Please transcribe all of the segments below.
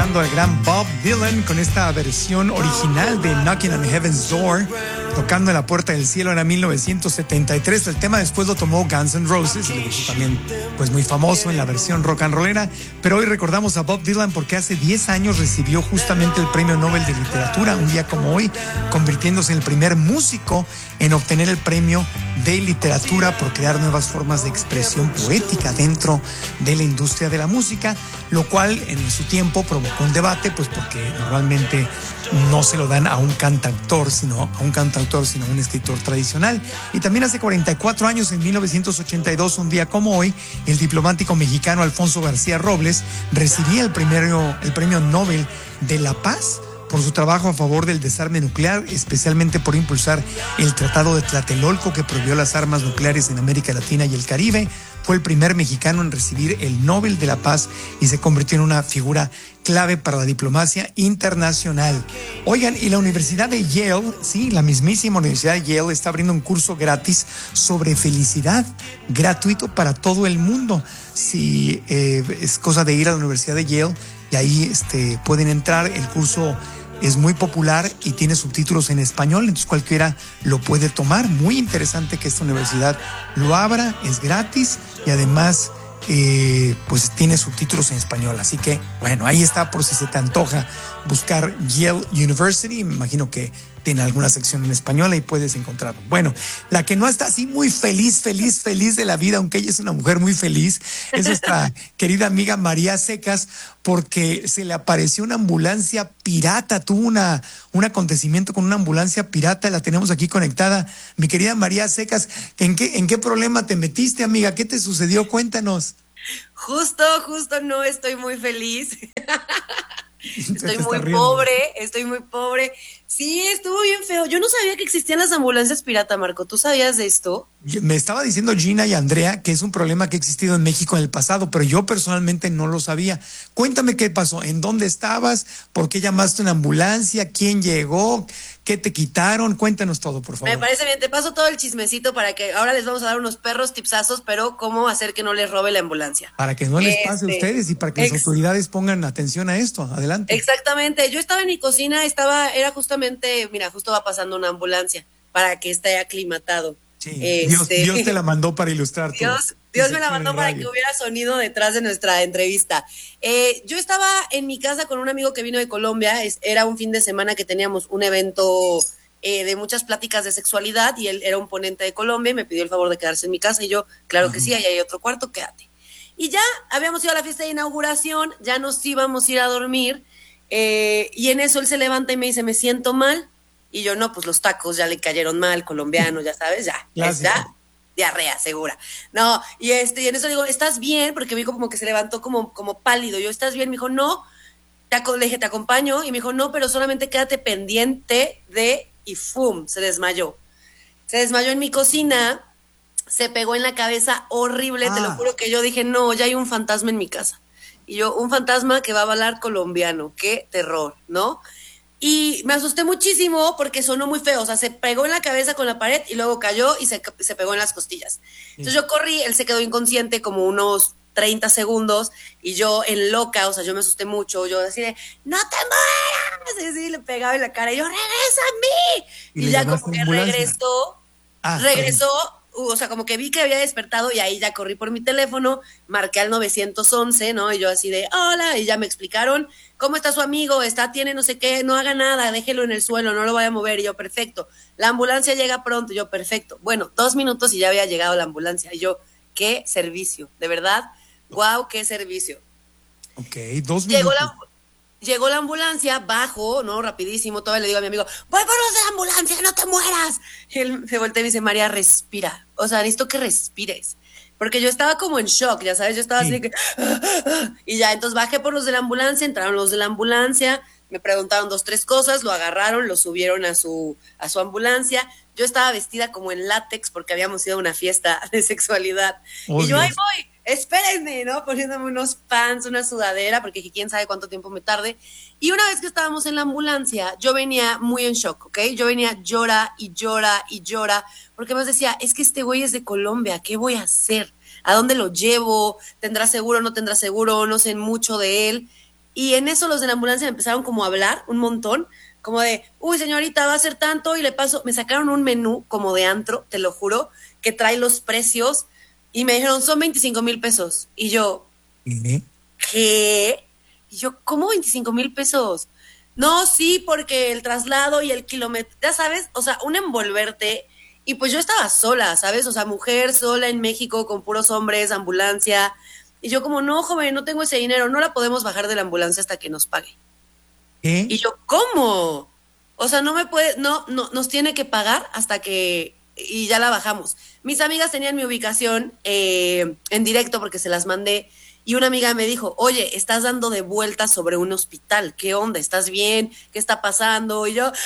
escuchando al gran Bob Dylan con esta versión original de Knocking on Heaven's Door, tocando en la puerta del cielo. Era 1973. El tema después lo tomó Guns N' Roses y lo hizo también pues muy famoso en la versión rock and rollera. Pero hoy recordamos a Bob Dylan porque hace 10 años recibió justamente el Premio Nobel de Literatura, un día como hoy, convirtiéndose en el primer músico en obtener el premio de literatura por crear nuevas formas de expresión poética dentro de la industria de la música, lo cual en su tiempo provocó un debate, pues porque normalmente no se lo dan a un cantautor, sino a un escritor tradicional. Y también hace 44 años, en 1982, un día como hoy, el diplomático mexicano Alfonso García Robles recibía el premio Nobel de la Paz por su trabajo a favor del desarme nuclear, especialmente por impulsar el Tratado de Tlatelolco que prohibió las armas nucleares en América Latina y el Caribe. Fue el primer mexicano en recibir el Nobel de la Paz y se convirtió en una figura clave para la diplomacia internacional. Oigan, y la Universidad de Yale, sí, la mismísima Universidad de Yale está abriendo un curso gratis sobre felicidad, gratuito para todo el mundo. Si es cosa de ir a la Universidad de Yale y ahí pueden entrar. El curso es muy popular y tiene subtítulos en español, entonces cualquiera lo puede tomar. Muy interesante que esta universidad lo abra, es gratis y además pues tiene subtítulos en español. Así que bueno, ahí está por si se te antoja buscar Yale University. Me imagino que tiene alguna sección en español, ahí puedes encontrarlo. Bueno, la que no está así muy feliz de la vida, aunque ella es una mujer muy feliz, es nuestra querida amiga María Secas, porque se le apareció una ambulancia pirata. Tuvo un acontecimiento con una ambulancia pirata. La tenemos aquí conectada. Mi querida María Secas, ¿en qué problema te metiste, amiga? ¿Qué te sucedió? Cuéntanos. Justo, no estoy muy feliz. Estoy muy pobre. Sí, estuvo bien feo. Yo no sabía que existían las ambulancias pirata, Marco. ¿Tú sabías de esto? Me estaba diciendo Gina y Andrea que es un problema que ha existido en México en el pasado, pero yo personalmente no lo sabía. Cuéntame qué pasó, en dónde estabas, por qué llamaste a una ambulancia, quién llegó, qué te quitaron. Cuéntanos todo, por favor. Me parece bien, te paso todo el chismecito para que ahora les vamos a dar unos perros tipsazos, pero cómo hacer que no les robe la ambulancia. Para que no les pase a ustedes y para que las autoridades pongan atención a esto. Adelante. Exactamente, yo estaba en mi cocina, era justamente, mira, justo va pasando una ambulancia para que esté aclimatado. Sí, Dios te la mandó para ilustrar. Dios me la mandó para que hubiera sonido detrás de nuestra entrevista. Yo estaba en mi casa con un amigo que vino de Colombia. Era un fin de semana que teníamos un evento de muchas pláticas de sexualidad y él era un ponente de Colombia y me pidió el favor de quedarse en mi casa y yo, claro que sí, ahí hay otro cuarto, quédate. Y ya habíamos ido a la fiesta de inauguración, ya nos íbamos a ir a dormir y en eso él se levanta y me dice, me siento mal. Y yo, no, pues los tacos ya le cayeron mal, colombiano, ya sabes, ya diarrea segura. No, y en eso le digo, ¿estás bien? Porque me dijo como que se levantó como pálido. Yo, ¿estás bien? Me dijo, no. Le dije, ¿te acompaño? Y me dijo, no, pero solamente quédate pendiente y ¡fum! Se desmayó. Se desmayó en mi cocina, se pegó en la cabeza horrible, te lo juro que yo dije, no, ya hay un fantasma en mi casa. Y yo, un fantasma que va a bailar colombiano, qué terror, ¿no? Y me asusté muchísimo porque sonó muy feo, o sea, se pegó en la cabeza con la pared y luego cayó y se pegó en las costillas. Entonces yo corrí, él se quedó inconsciente como unos 30 segundos y yo en loca, o sea, yo me asusté mucho, yo así de, ¡no te mueras! Y así le pegaba en la cara y yo, ¡regresa a mí! Y ya como que regresó, o sea, como que vi que había despertado y ahí ya corrí por mi teléfono, marqué al 911, ¿no? Y yo así de, hola, y ya me explicaron, ¿cómo está su amigo? Tiene no sé qué, no haga nada, déjelo en el suelo, no lo vaya a mover. Y yo, perfecto. La ambulancia llega pronto. Y yo, perfecto. Bueno, 2 minutos y ya había llegado la ambulancia. Y yo, qué servicio, de verdad, wow, qué servicio. Ok, 2 minutos. Llegó la ambulancia, bajo, ¿no? Rapidísimo, todavía le digo a mi amigo, voy por los de la ambulancia, no te mueras. Y él se voltea y me dice, María, respira. O sea, necesito que respires. Porque yo estaba como en shock, ya sabes, yo estaba así de que... Y ya, entonces bajé por los de la ambulancia, entraron los de la ambulancia, me preguntaron 2, 3 cosas, lo agarraron, lo subieron a su ambulancia. Yo estaba vestida como en látex porque habíamos ido a una fiesta de sexualidad. Y yo, ahí voy, espérenme, ¿no? Poniéndome unos pants, una sudadera, porque quién sabe cuánto tiempo me tarde. Y una vez que estábamos en la ambulancia, yo venía muy en shock, ¿ok? Yo venía llora, porque me decía, es que este güey es de Colombia, ¿qué voy a hacer? ¿A dónde lo llevo? ¿Tendrá seguro, no tendrá seguro? No sé mucho de él. Y en eso los de la ambulancia me empezaron como a hablar un montón, como de, uy, señorita, va a ser tanto, y le paso, me sacaron un menú como de antro, te lo juro, que trae los precios, y me dijeron, son 25,000 pesos. Y yo, ¿qué? Y yo, ¿cómo 25,000 pesos? No, sí, porque el traslado y el kilómetro, ya sabes, o sea, un envolverte. Y pues yo estaba sola, ¿sabes? O sea, mujer sola en México con puros hombres, ambulancia. Y yo como, no, joven, no tengo ese dinero, no la podemos bajar de la ambulancia hasta que nos pague. ¿Qué? Y yo, ¿cómo? O sea, no me puede, no, nos tiene que pagar hasta que, y ya la bajamos. Mis amigas tenían mi ubicación en directo porque se las mandé. Y una amiga me dijo, oye, estás dando de vueltas sobre un hospital, ¿qué onda? ¿Estás bien? ¿Qué está pasando? Y yo, amigos,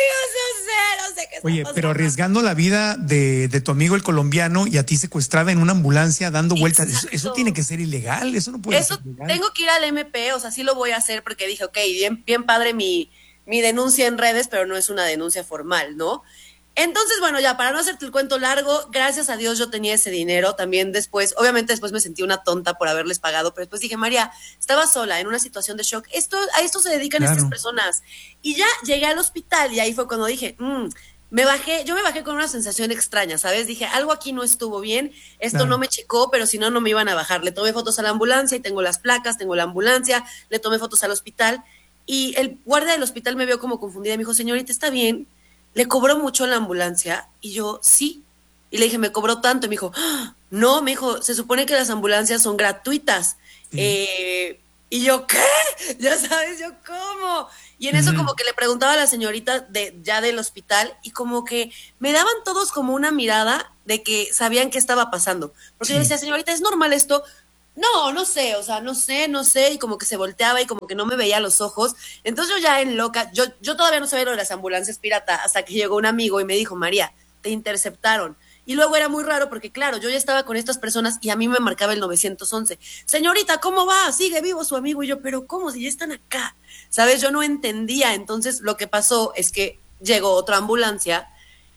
no sé qué está Oye, pasando. pero arriesgando la vida de tu amigo el colombiano y a ti secuestrada en una ambulancia dando vueltas, eso tiene que ser ilegal, eso no puede ser ilegal. Tengo que ir al MP, o sea, sí lo voy a hacer porque dije, ok, bien padre mi denuncia en redes, pero no es una denuncia formal, ¿no? Entonces, bueno, ya para no hacerte el cuento largo, gracias a Dios yo tenía ese dinero. También después, obviamente después me sentí una tonta por haberles pagado, pero después dije, María, estaba sola en una situación de shock. A esto se dedican estas personas. Y ya llegué al hospital y ahí fue cuando dije, yo me bajé con una sensación extraña, ¿sabes? Dije, algo aquí no estuvo bien, esto no me checó, pero si no, no me iban a bajar. Le tomé fotos a la ambulancia y tengo las placas, tengo la ambulancia, le tomé fotos al hospital y el guardia del hospital me vio como confundida y me dijo, señorita, ¿está bien? ¿Le cobró mucho en la ambulancia? Y yo, sí. Y le dije, ¿me cobró tanto? Y me dijo, no, me dijo, se supone que las ambulancias son gratuitas. Sí. Y yo, ¿qué? Ya sabes, yo, ¿cómo? Y en eso como que le preguntaba a la señorita del hospital y como que me daban todos como una mirada de que sabían qué estaba pasando. Porque yo decía, señorita, ¿es normal esto? No sé, o sea, no sé, y como que se volteaba y como que no me veía a los ojos. Entonces yo ya en loca, yo todavía no sabía lo de las ambulancias pirata hasta que llegó un amigo y me dijo, María, te interceptaron. Y luego era muy raro porque, claro, yo ya estaba con estas personas y a mí me marcaba el 911. Señorita, ¿cómo va? ¿Sigue vivo su amigo? Y yo, ¿pero cómo? Si ya están acá. ¿Sabes? Yo no entendía. Entonces lo que pasó es que llegó otra ambulancia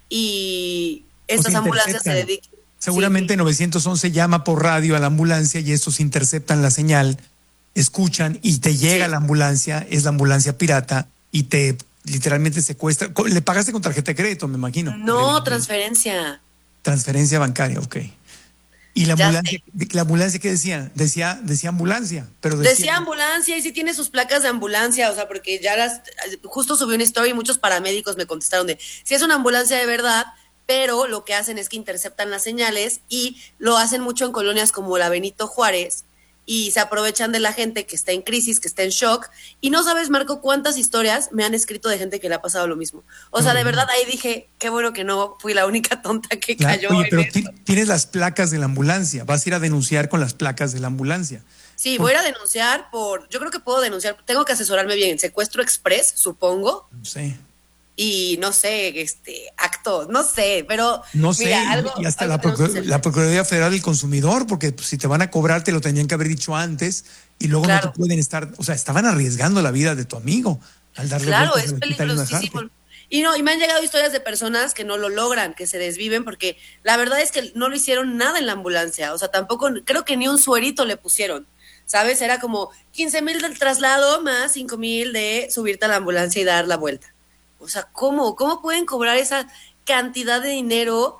y estas ambulancias se dedican. Seguramente 911 llama por radio a la ambulancia y estos interceptan la señal, escuchan y te llega la ambulancia, es la ambulancia pirata y te literalmente secuestra. ¿Le pagaste con tarjeta de crédito, me imagino? No, transferencia. Transferencia bancaria, ok. ¿Y la ambulancia qué decía? Decía ambulancia, pero decía ambulancia y sí tiene sus placas de ambulancia, o sea, porque ya justo subí una story y muchos paramédicos me contestaron de, si es una ambulancia de verdad, pero lo que hacen es que interceptan las señales y lo hacen mucho en colonias como la Benito Juárez y se aprovechan de la gente que está en crisis, que está en shock. Y no sabes, Marco, cuántas historias me han escrito de gente que le ha pasado lo mismo. O sea, de verdad ahí dije, qué bueno que no fui la única tonta que cayó. Oye, pero tienes las placas de la ambulancia, vas a ir a denunciar con las placas de la ambulancia. Sí, voy a ir a denunciar yo creo que puedo denunciar, tengo que asesorarme bien, secuestro express, supongo. No sé. Y no sé, acto, no sé, pero no sé, mira, y hasta la Procuraduría Federal del Consumidor, porque pues, si te van a cobrar te lo tenían que haber dicho antes y luego no te pueden estar, o sea, estaban arriesgando la vida de tu amigo al darle vueltas es peligrosísimo. Y me han llegado historias de personas que no lo logran, que se desviven, porque la verdad es que no lo hicieron nada en la ambulancia, o sea, tampoco, creo que ni un suerito le pusieron, ¿sabes? Era como 15,000 del traslado más 5,000 de subirte a la ambulancia y dar la vuelta. O sea, ¿cómo pueden cobrar esa cantidad de dinero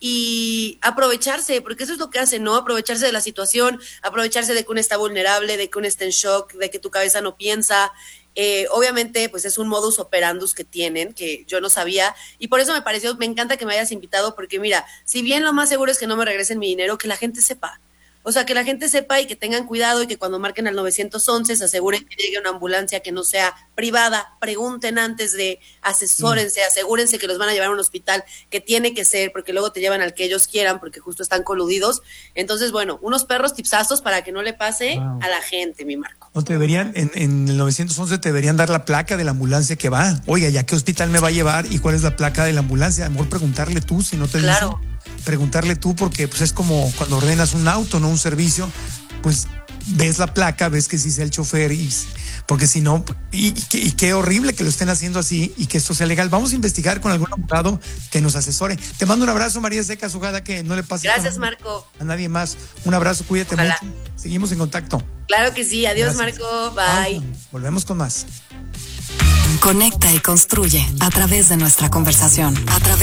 y aprovecharse? Porque eso es lo que hacen, ¿no? Aprovecharse de la situación, aprovecharse de que uno está vulnerable, de que uno está en shock, de que tu cabeza no piensa. Obviamente, pues es un modus operandus que tienen, que yo no sabía, y por eso me encanta que me hayas invitado, porque mira, si bien lo más seguro es que no me regresen mi dinero, que la gente sepa. O sea, que la gente sepa y que tengan cuidado y que cuando marquen al 911 se aseguren que llegue una ambulancia que no sea privada, pregunten antes de, asesórense, asegúrense que los van a llevar a un hospital que tiene que ser, porque luego te llevan al que ellos quieran porque justo están coludidos. Entonces, bueno, unos perros tipsazos para que no le pase a la gente, mi Marco. No te deberían, en el 911 te deberían dar la placa de la ambulancia que va. Oiga, ¿ya qué hospital me va a llevar y cuál es la placa de la ambulancia? A lo mejor preguntarle tú, si no te dicen. Preguntarle tú, porque pues es como cuando ordenas un auto, no un servicio, pues ves la placa, ves que sí sea el chofer y porque si no, y qué horrible que lo estén haciendo así y que esto sea legal. Vamos a investigar con algún abogado que nos asesore. Te mando un abrazo, María Secas, ojalá que no le pase Gracias, Marco. A nadie más. Un abrazo, cuídate mucho. Seguimos en contacto. Claro que sí, adiós. Gracias. Marco, bye. Volvemos con más. Conecta y construye a través de nuestra conversación.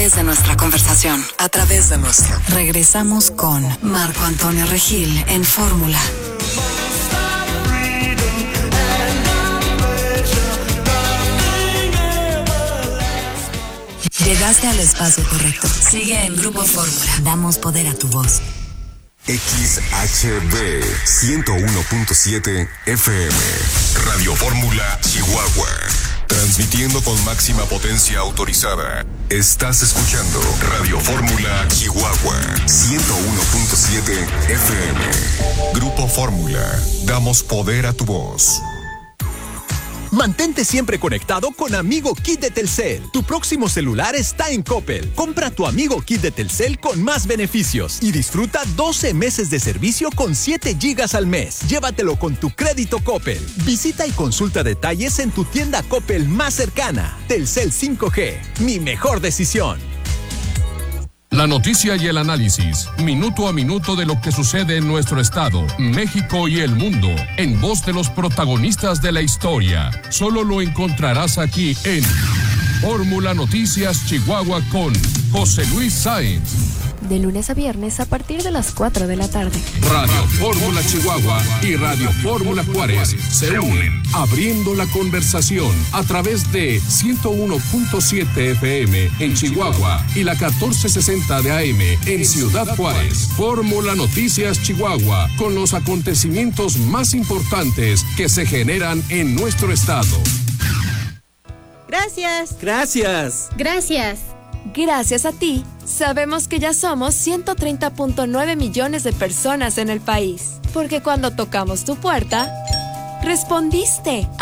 Regresamos con Marco Antonio Regil en Fórmula. Llegaste al espacio correcto. Sigue en Grupo Fórmula. Damos poder a tu voz. XHB 101.7 FM. Radio Fórmula Chihuahua. Transmitiendo con máxima potencia autorizada. Estás escuchando Radio Fórmula Chihuahua 101.7 FM. Grupo Fórmula. Damos poder a tu voz. Mantente siempre conectado con Amigo Kit de Telcel. Tu próximo celular está en Coppel. Compra tu Amigo Kit de Telcel con más beneficios y disfruta 12 meses de servicio con 7 gigas al mes. Llévatelo con tu crédito Coppel. Visita y consulta detalles en tu tienda Coppel más cercana. Telcel 5G, mi mejor decisión. La noticia y el análisis, minuto a minuto de lo que sucede en nuestro estado, México y el mundo, en voz de los protagonistas de la historia. Solo lo encontrarás aquí en Fórmula Noticias Chihuahua con José Luis Sáenz. De lunes a viernes a partir de las 4 de la tarde. Radio Fórmula Chihuahua y Radio Fórmula Juárez se unen, abriendo la conversación a través de 101.7 FM en Chihuahua y la 1460 de AM en Ciudad Juárez. Fórmula Noticias Chihuahua, con los acontecimientos más importantes que se generan en nuestro estado. Gracias. Gracias. Gracias. Gracias a ti, sabemos que ya somos 130.9 millones de personas en el país. Porque cuando tocamos tu puerta, respondiste.